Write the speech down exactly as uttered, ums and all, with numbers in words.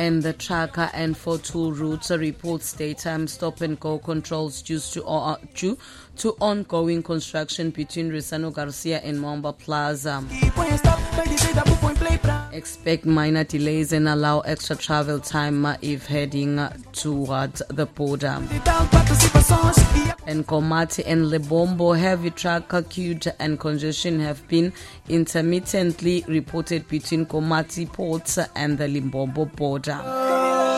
and the tracker and for toll routes reports daytime stop and go controls due to uh, due to ongoing construction between Risano Garcia and Mwamba Plaza. Expect minor delays and allow extra travel time if heading towards the border. And Komati and Lebombo, heavy traffic queued and congestion have been intermittently reported between Komati ports and the Limpopo border.